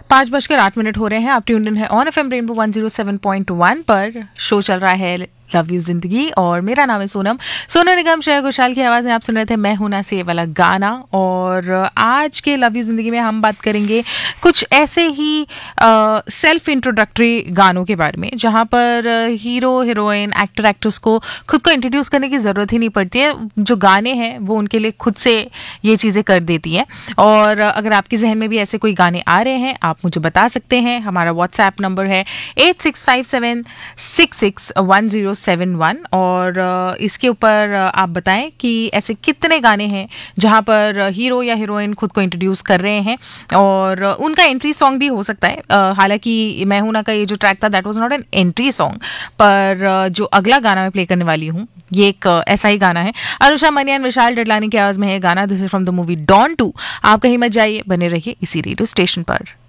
5:08 हो रहे हैं। आप ट्यून्ड इन है ऑन एफएम रेनबो 107.1 पर। शो चल रहा है लव यू जिंदगी और मेरा नाम है सोनम। सोनू निगम, श्रेया घोषाल की आवाज़ में आप सुन रहे थे मैं हूं ना से ये वाला गाना। और आज के लव यू जिंदगी में हम बात करेंगे कुछ ऐसे ही सेल्फ इंट्रोडक्टरी गानों के बारे में, जहां पर हीरो हीरोइन एक्टर एक्ट्रेस को खुद को इंट्रोड्यूस करने की ज़रूरत ही नहीं पड़ती है। जो गाने हैं वो उनके लिए खुद से ये चीज़ें कर देती हैं। और अगर आपके जहन में भी ऐसे कोई गाने आ रहे हैं, आप मुझे बता सकते हैं। हमारा व्हाट्सएप नंबर है 8657661071 और इसके ऊपर आप बताएं कि ऐसे कितने गाने हैं जहां पर हीरो या हीरोइन खुद को इंट्रोड्यूस कर रहे हैं और उनका एंट्री सॉन्ग भी हो सकता है। हालांकि मैं हूं ना का ये जो ट्रैक था that was not an entry song, पर जो अगला गाना मैं प्ले करने वाली हूं ये एक ऐसा ही गाना है। अनुषा मनियान, विशाल डडलानी की आवाज में है गाना। This is from the movie don 2। आप कहीं मत जाइए, बने रहिए इसी रेडियो स्टेशन पर।